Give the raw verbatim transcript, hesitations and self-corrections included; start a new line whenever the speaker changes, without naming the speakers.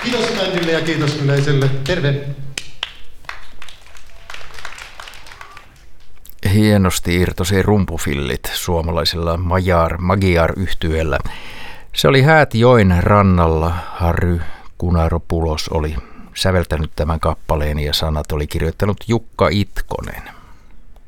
Kiitos bändille ja kiitos yleisölle. Terve!
Hienosti irtosi rumpufillit suomalaisella Magyar, Magyar-yhtyeellä. Se oli Häätijoen rannalla. Harry Kunaropulos oli säveltänyt tämän kappaleen ja sanat oli kirjoittanut Jukka Itkonen.